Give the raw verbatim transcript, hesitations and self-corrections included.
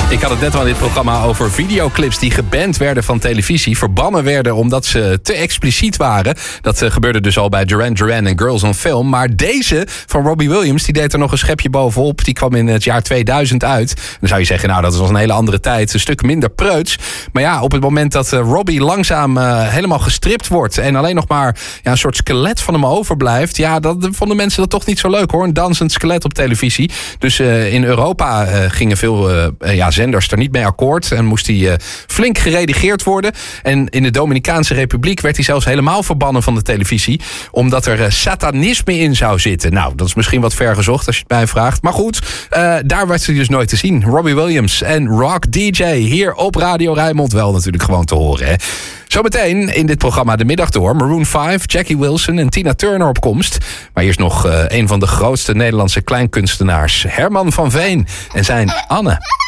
Ik had het net al in dit programma over videoclips die geband werden van televisie. Verbannen werden omdat ze te expliciet waren. Dat uh, gebeurde dus al bij Duran Duran en Girls on Film. Maar deze van Robbie Williams, die deed er nog een schepje bovenop. Die kwam in het jaar tweeduizend uit. Dan zou je zeggen, nou, dat was een hele andere tijd. Een stuk minder preuts. Maar ja, op het moment dat uh, Robbie langzaam uh, helemaal gestript wordt en alleen nog maar ja, een soort skelet van hem overblijft. Ja, dat vonden mensen dat toch niet zo leuk, hoor. Een dansend skelet op televisie. Dus uh, in Europa uh, gingen veel uh, ja, zenders er niet mee akkoord. En moest hij uh, flink geredigeerd worden. En in de Dominicaanse Republiek werd hij zelfs helemaal verbannen van de televisie. Omdat er uh, satanisme in zou zitten. Nou, dat is misschien wat ver gezocht als je het mij vraagt. Maar goed, uh, daar werd hij dus nooit te zien. Robbie Williams en Rock D J hier op Radio Rijnmond. Wel natuurlijk gewoon te horen, hè. Zometeen in dit programma De Middag Door. Maroon vijf, Jackie Wilson en Tina Turner op komst. Maar eerst nog uh, een van de grootste Nederlandse kleinkunstenaars. Herman van Veen en zijn Anne.